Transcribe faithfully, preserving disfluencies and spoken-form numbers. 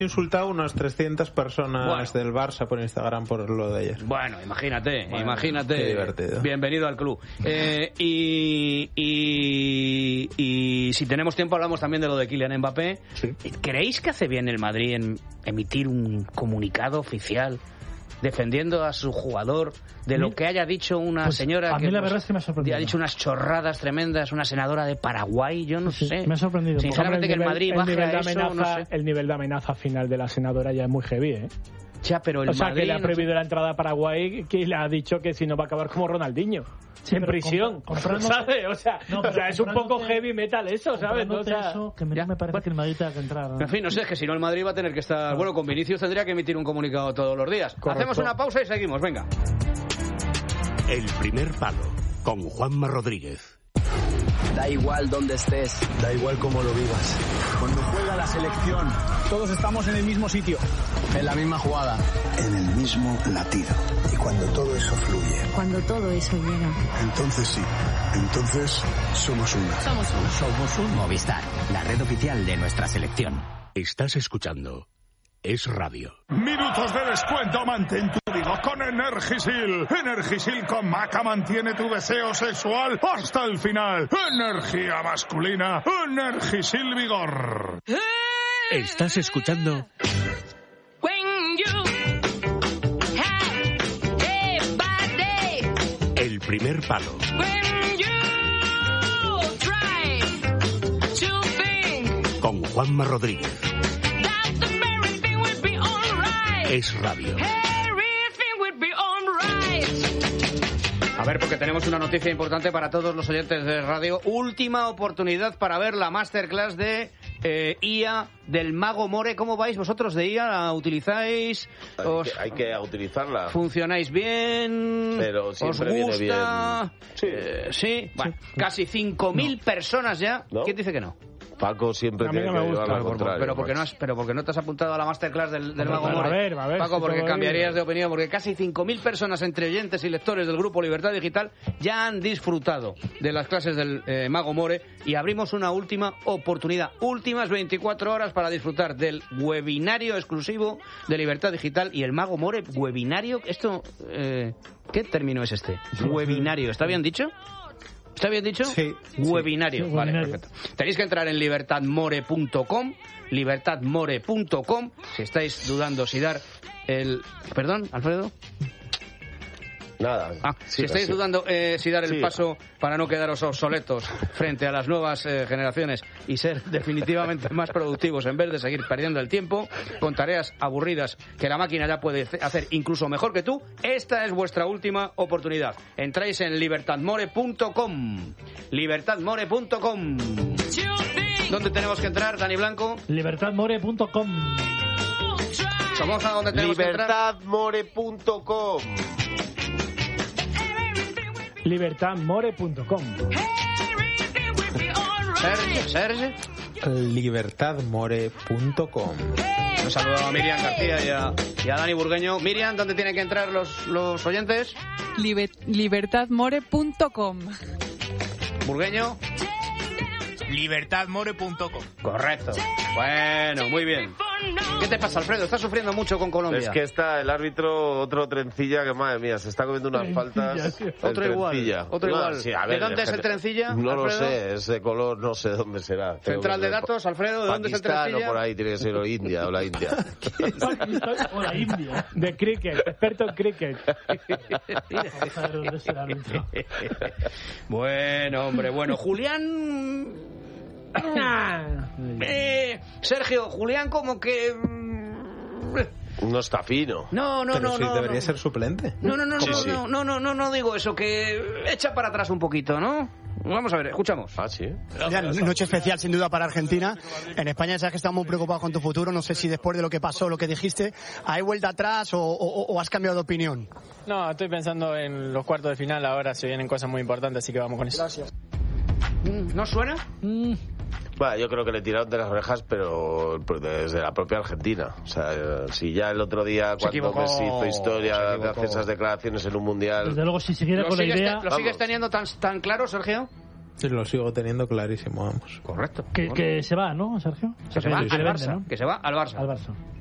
insultado unas trescientas personas bueno. del Barça por Instagram por lo de ayer. Bueno, imagínate, bueno, imagínate. Qué divertido. Bienvenido al club. Eh, y, y, y si tenemos tiempo hablamos también de lo de Kylian Mbappé. Sí. ¿Creéis que hace bien el Madrid en emitir un comunicado oficial defendiendo a su jugador de lo que haya dicho una pues señora a mí que la pues, verdad es que me ha sorprendido. ha dicho unas chorradas tremendas, una senadora de Paraguay, yo no sí, sé. Me ha sorprendido. Sinceramente, que el Madrid baje a eso, amenaza, no sé. El nivel de amenaza final de la senadora ya es muy heavy, ¿eh? Ya, pero el o sea, Madrid, que le ha no prohibido sé. la entrada a Paraguay, que le ha dicho que si no va a acabar como Ronaldinho. Sí, en prisión, comprando, ¿sabes? O sea, no, o sea es un poco heavy metal eso, ¿sabes? ¿No? O sea, eso, que me, me parece bueno. que el Madrid tenga que entrar, ¿no? En fin, no sé, es que si no el Madrid va a tener que estar... Bueno, con Vinicius tendría que emitir un comunicado todos los días. Correcto. Hacemos una pausa y seguimos, venga. El primer palo, con Juanma Rodríguez. Da igual dónde estés, da igual cómo lo vivas. Cuando juega la selección, todos estamos en el mismo sitio, en la misma jugada, en el mismo latido. Y cuando todo eso fluye, cuando todo eso llega, entonces sí, entonces somos uno. Somos uno. Somos un Movistar, la red oficial de nuestra selección. Estás escuchando Es Radio. Minutos de descuento, mantén tu vigor con Energisil. Energisil con Maca mantiene tu deseo sexual hasta el final. Energía masculina, Energisil Vigor. Estás escuchando El primer palo. Con Juanma Rodríguez. Es Radio. A ver, porque tenemos una noticia importante para todos los oyentes de radio. Última oportunidad para ver la masterclass de eh, I A del Mago More. ¿Cómo vais vosotros de I A? ¿La utilizáis? Hay, os... que, hay que utilizarla. ¿Funcionáis bien? Pero siempre ¿Os gusta? viene bien. Sí. Eh, ¿sí? Bueno, sí. Casi cinco mil no. personas ya. ¿No? ¿Quién dice que no? Paco siempre a mí tiene no me que gusta, llevar lo contrario. Pero porque, no has, pero porque no te has apuntado a la masterclass del, del Mago a More. Ver, a ver, Paco, si porque cambiarías bien. de opinión. Porque casi cinco mil personas entre oyentes y lectores del grupo Libertad Digital ya han disfrutado de las clases del eh, Mago More. Y abrimos una última oportunidad. Últimas veinticuatro horas para disfrutar del webinario exclusivo de Libertad Digital y el Mago More. Webinario, esto... Eh, ¿qué término es este? Webinario, ¿está bien dicho? ¿Está bien dicho? Sí. Webinario. Sí, vale, webinario. perfecto. Tenéis que entrar en libertad more punto com, libertad more punto com, si estáis dudando si dar el... ¿Perdón, Alfredo? Nada. Ah, sí, si estáis sí. dudando eh, si dar el sí. paso para no quedaros obsoletos frente a las nuevas eh, generaciones y ser definitivamente más productivos en vez de seguir perdiendo el tiempo con tareas aburridas que la máquina ya puede hacer incluso mejor que tú, esta es vuestra última oportunidad. Entráis en libertad more punto com. libertad more punto com. ¿Dónde tenemos que entrar, Dani Blanco? libertad more punto com. Somos a donde tenemos libertad more punto com. libertad more punto com. Serge, Serge. libertad more punto com. Un saludo a Miriam García y a, y a Dani Burgueño. Miriam, ¿dónde tienen que entrar los, los oyentes? Liber, libertad more punto com. Burgueño. libertad more punto com. Correcto. Bueno, muy bien. ¿Qué te pasa, Alfredo? ¿Estás sufriendo mucho con Colombia? Es que está el árbitro, otro trencilla, que madre mía, se está comiendo unas faltas. Otro igual. Otro no, igual. Sí, a ver, ¿De dónde es el trencilla? No Alfredo? lo sé, es de color, no sé dónde será. Central de datos, Alfredo, ¿de dónde es el trencilla? Pakistán o por ahí, tiene que ser o India o la India. O la India. De cricket, experto en cricket. Bueno, hombre, bueno. Julián... Eh, Sergio, Julián como que... No está fino. No, no, Pero no, sí, no. debería no. ser suplente. No, no, no, Sí, no, sí. no, no, no, no, no digo eso, que echa para atrás un poquito, ¿no? Vamos a ver, escuchamos. Ah, sí. Ya, noche especial sin duda para Argentina. En España sabes que estamos muy preocupados con tu futuro. No sé si después de lo que pasó, lo que dijiste, ¿hay vuelta atrás o, o, o has cambiado de opinión? No, estoy pensando en los cuartos de final. Ahora se vienen cosas muy importantes, así que vamos con eso. Gracias. ¿No suena? Mm. Bueno, yo creo que le tiraron de las orejas, pero desde la propia Argentina. O sea, si ya el otro día, cuando Messi hizo historia de hacer esas declaraciones en un mundial... Desde luego, si siguiera con la idea... ¿Lo sigues teniendo tan, tan claro, Sergio? Lo sigo teniendo clarísimo, vamos. Correcto. Que, que se va, ¿no, Sergio? Que se va al Barça. Que se va al Barça. Al Barça.